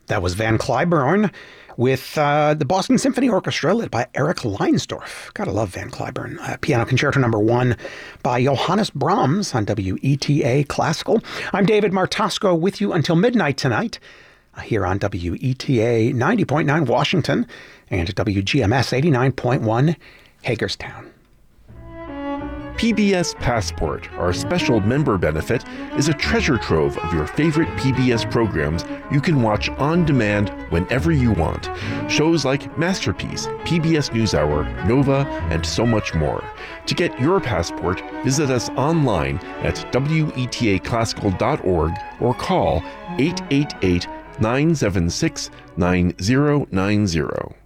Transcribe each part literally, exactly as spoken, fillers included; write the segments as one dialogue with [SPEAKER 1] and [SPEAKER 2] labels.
[SPEAKER 1] That was Van Cliburn with uh, the Boston Symphony Orchestra, led by Eric Leinsdorf. Gotta love Van Cliburn. Uh, Piano Concerto Number One by Johannes Brahms on W E T A Classical. I'm David Martosco with you until midnight tonight uh, here on W E T A ninety point nine Washington and W G M S eighty-nine point one Hagerstown.
[SPEAKER 2] P B S Passport, our special member benefit, is a treasure trove of your favorite P B S programs you can watch on demand whenever you want. Shows like Masterpiece, P B S NewsHour, Nova, and so much more. To get your passport, visit us online at W E T A classical dot org or call eight eight eight, nine seven six, nine zero nine zero.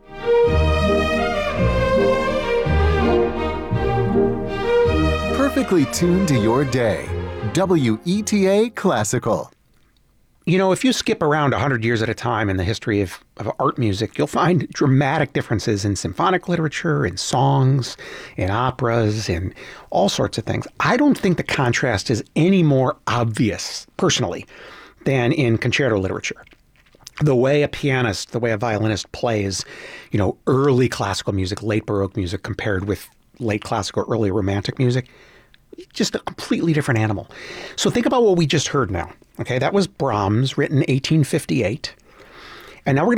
[SPEAKER 3] Perfectly tuned to your day. W E T A Classical.
[SPEAKER 1] You know, if you skip around one hundred years at a time in the history of, of art music, you'll find dramatic differences in symphonic literature, in songs, in operas, in all sorts of things. I don't think the contrast is any more obvious, personally, than in concerto literature. The way a pianist, the way a violinist plays, you know, early classical music, late Baroque music compared with late classical, early Romantic music, just a completely different animal. So think about what we just heard now. Okay, that was Brahms, written eighteen fifty-eight. And now we're going